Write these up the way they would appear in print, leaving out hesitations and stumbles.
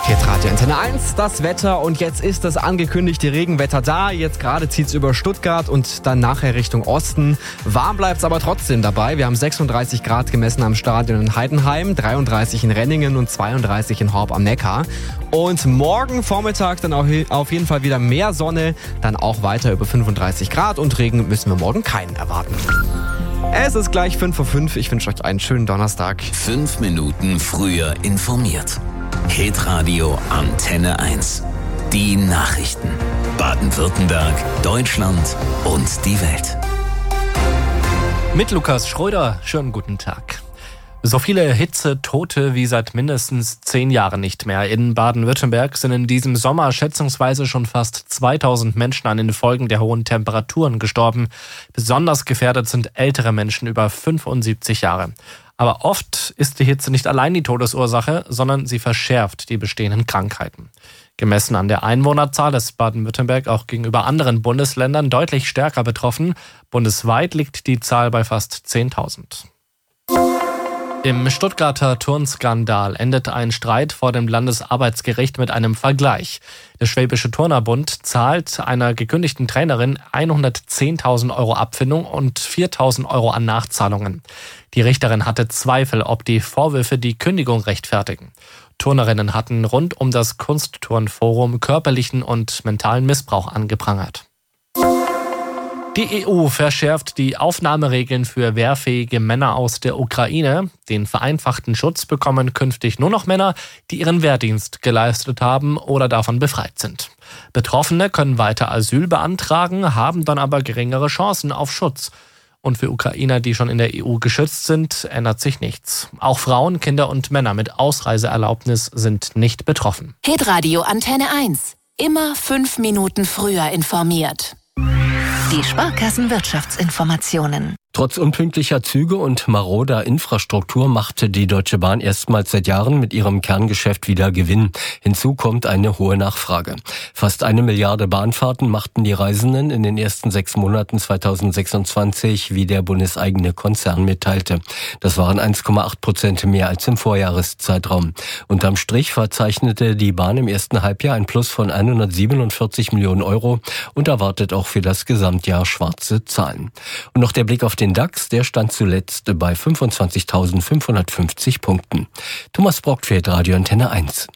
Hitradio Antenne 1, das Wetter und jetzt ist das angekündigte Regenwetter da. Jetzt gerade zieht es über Stuttgart und dann nachher Richtung Osten. Warm bleibt es aber trotzdem dabei. Wir haben 36 Grad gemessen am Stadion in Heidenheim, 33 in Renningen und 32 in Horb am Neckar. Und morgen Vormittag dann auch auf jeden Fall wieder mehr Sonne, dann auch weiter über 35 Grad und Regen müssen wir morgen keinen erwarten. Es ist gleich 5:05 Uhr. Ich wünsche euch einen schönen Donnerstag. 5 Minuten früher informiert. Hitradio Antenne 1. Die Nachrichten. Baden-Württemberg, Deutschland und die Welt. Mit Lukas Schröder, schönen guten Tag. So viele Hitzetote wie seit mindestens 10 Jahren nicht mehr. In Baden-Württemberg sind in diesem Sommer schätzungsweise schon fast 2000 Menschen an den Folgen der hohen Temperaturen gestorben. Besonders gefährdet sind ältere Menschen über 75 Jahre. Aber oft ist die Hitze nicht allein die Todesursache, sondern sie verschärft die bestehenden Krankheiten. Gemessen an der Einwohnerzahl ist Baden-Württemberg auch gegenüber anderen Bundesländern deutlich stärker betroffen. Bundesweit liegt die Zahl bei fast 10.000. Im Stuttgarter Turnskandal endet ein Streit vor dem Landesarbeitsgericht mit einem Vergleich. Der Schwäbische Turnerbund zahlt einer gekündigten Trainerin 110.000 € Abfindung und 4.000 € an Nachzahlungen. Die Richterin hatte Zweifel, ob die Vorwürfe die Kündigung rechtfertigen. Turnerinnen hatten rund um das Kunstturnforum körperlichen und mentalen Missbrauch angeprangert. Die EU verschärft die Aufnahmeregeln für wehrfähige Männer aus der Ukraine. Den vereinfachten Schutz bekommen künftig nur noch Männer, die ihren Wehrdienst geleistet haben oder davon befreit sind. Betroffene können weiter Asyl beantragen, haben dann aber geringere Chancen auf Schutz. Und für Ukrainer, die schon in der EU geschützt sind, ändert sich nichts. Auch Frauen, Kinder und Männer mit Ausreiseerlaubnis sind nicht betroffen. Hitradio Antenne 1. Immer 5 Minuten früher informiert. Die Sparkassenwirtschaftsinformationen. Trotz unpünktlicher Züge und maroder Infrastruktur machte die Deutsche Bahn erstmals seit Jahren mit ihrem Kerngeschäft wieder Gewinn. Hinzu kommt eine hohe Nachfrage. Fast 1 Milliarde Bahnfahrten machten die Reisenden in den ersten 6 Monaten 2026, wie der bundeseigene Konzern mitteilte. Das waren 1,8% mehr als im Vorjahreszeitraum. Unterm Strich verzeichnete die Bahn im ersten Halbjahr ein Plus von 147 Millionen € und erwartet auch für das Gesamtjahr schwarze Zahlen. Und noch der Blick auf den DAX, der stand zuletzt bei 25.550 Punkten. Thomas Brock für Radio Antenne 1.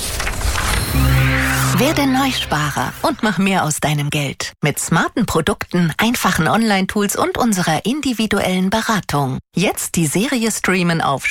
Werde Neusparer und mach mehr aus deinem Geld. Mit smarten Produkten, einfachen Online-Tools und unserer individuellen Beratung. Jetzt die Serie streamen auf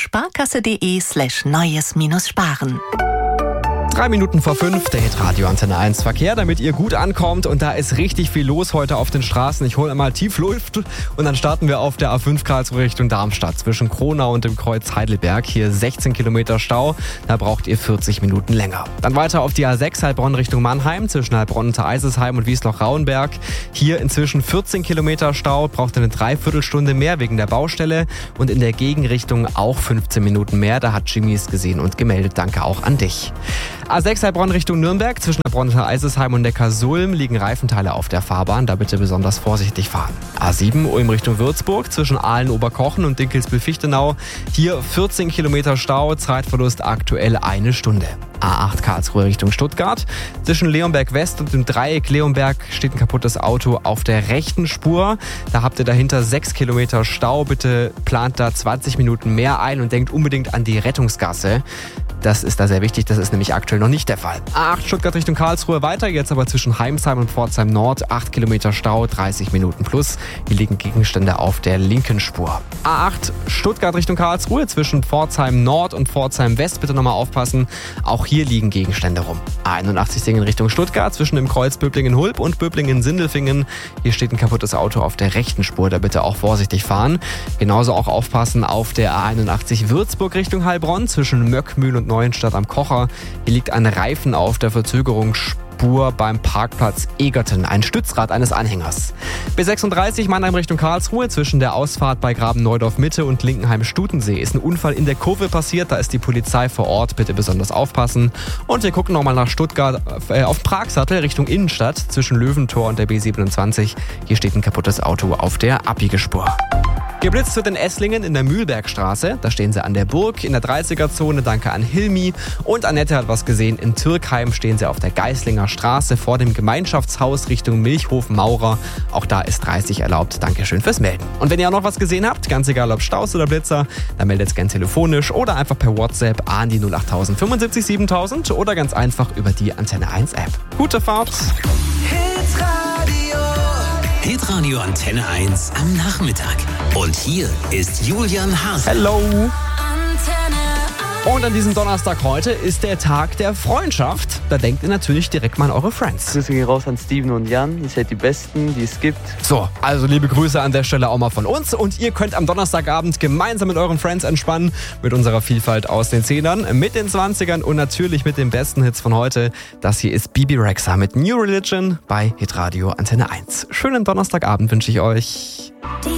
sparkasse.de/neues-sparen. 3 Minuten vor 5, der Hitradio Antenne 1 Verkehr, damit ihr gut ankommt. Und da ist richtig viel los heute auf den Straßen. Ich hole einmal Tiefluft und dann starten wir auf der A5 Karlsruhe Richtung Darmstadt. Zwischen Kronau und dem Kreuz Heidelberg. Hier 16 Kilometer Stau. Da braucht ihr 40 Minuten länger. Dann weiter auf die A6 Heilbronn Richtung Mannheim. Zwischen Heilbronn und Eisesheim und Wiesloch-Rauenberg. Hier inzwischen 14 Kilometer Stau. Braucht eine Dreiviertelstunde mehr wegen der Baustelle. Und in der Gegenrichtung auch 15 Minuten mehr. Da hat Jimmy es gesehen und gemeldet. Danke auch an dich. A6 Heilbronn Richtung Nürnberg. Zwischen Heilbronn und Eisesheim und Neckarsulm liegen Reifenteile auf der Fahrbahn. Da bitte besonders vorsichtig fahren. A7 Ulm Richtung Würzburg. Zwischen Aalen-Oberkochen und Dinkelsbühl-Fichtenau. Hier 14 Kilometer Stau. Zeitverlust aktuell 1 Stunde. A8 Karlsruhe Richtung Stuttgart. Zwischen Leonberg West und dem Dreieck Leonberg steht ein kaputtes Auto auf der rechten Spur. Da habt ihr dahinter 6 Kilometer Stau. Bitte plant da 20 Minuten mehr ein und denkt unbedingt an die Rettungsgasse. Das ist da sehr wichtig, das ist nämlich aktuell noch nicht der Fall. A8 Stuttgart Richtung Karlsruhe weiter, jetzt aber zwischen Heimsheim und Pforzheim Nord, 8 Kilometer Stau, 30 Minuten plus. Hier liegen Gegenstände auf der linken Spur. A8 Stuttgart Richtung Karlsruhe, zwischen Pforzheim Nord und Pforzheim West, bitte nochmal aufpassen, auch hier liegen Gegenstände rum. A81 Singen Richtung Stuttgart, zwischen dem Kreuz Böblingen-Hulb und Böblingen-Sindelfingen. Hier steht ein kaputtes Auto auf der rechten Spur, da bitte auch vorsichtig fahren. Genauso auch aufpassen auf der A81 Würzburg Richtung Heilbronn, zwischen Möckmühl und Neuenstadt am Kocher. Hier liegt ein Reifen auf der Verzögerungsspur beim Parkplatz Egerten, ein Stützrad eines Anhängers. B36 Mannheim Richtung Karlsruhe, zwischen der Ausfahrt bei Graben-Neudorf Mitte und Linkenheim-Stutensee ist ein Unfall in der Kurve passiert, da ist die Polizei vor Ort, bitte besonders aufpassen. Und wir gucken nochmal nach Stuttgart auf Pragsattel Richtung Innenstadt, zwischen Löwentor und der B27. Hier steht ein kaputtes Auto auf der Abbiegespur. Geblitzt wird in Esslingen in der Mühlbergstraße. Da stehen sie an der Burg in der 30er-Zone. Danke an Hilmi. Und Annette hat was gesehen. In Türkheim stehen sie auf der Geislinger Straße vor dem Gemeinschaftshaus Richtung Milchhof Maurer. Auch da ist 30 erlaubt. Dankeschön fürs Melden. Und wenn ihr auch noch was gesehen habt, ganz egal ob Staus oder Blitzer, dann meldet es gerne telefonisch oder einfach per WhatsApp an die 08000 75 7000 oder ganz einfach über die Antenne 1 App. Gute Fahrt! Hitradio Antenne 1 am Nachmittag. Und hier ist Julian Haas. Hello! Und an diesem Donnerstag heute ist der Tag der Freundschaft. Da denkt ihr natürlich direkt mal an eure Friends. Grüße gehen raus an Steven und Jan. Ihr seid die Besten, die es gibt. So, also liebe Grüße an der Stelle auch mal von uns. Und ihr könnt am Donnerstagabend gemeinsam mit euren Friends entspannen. Mit unserer Vielfalt aus den 10ern, mit den 20ern und natürlich mit den besten Hits von heute. Das hier ist Bibi Rexha mit New Religion bei Hitradio Antenne 1. Schönen Donnerstagabend wünsche ich euch. Die